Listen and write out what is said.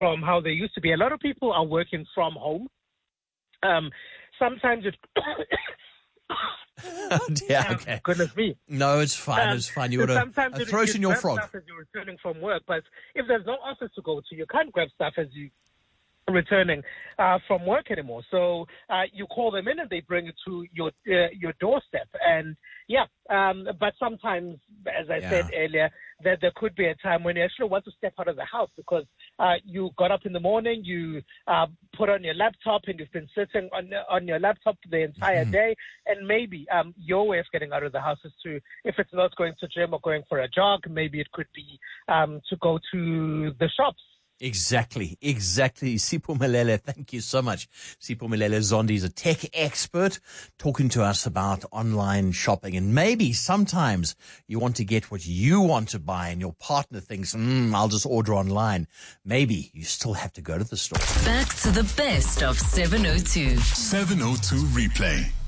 from how they used to be. A lot of people are working from home. Sometimes it... Oh dear, okay. Goodness me. No, it's fine. It's fine. You got a throat in your frog. Stuff as you're returning from work, but if there's no office to go to, you can't grab stuff as you returning from work anymore. So you call them in and they bring it to your doorstep. And but sometimes, as I said earlier, that there could be a time when you actually want to step out of the house because you got up in the morning, you put on your laptop, and you've been sitting on your laptop the entire day. And maybe your way of getting out of the house is to, if it's not going to gym or going for a jog, maybe it could be to go to the shops. Exactly. Sipho Malele, thank you so much. Sipho Malele Zondi is a tech expert talking to us about online shopping. And maybe sometimes you want to get what you want to buy and your partner thinks, I'll just order online. Maybe you still have to go to the store. Back to the best of 702. 702 Replay.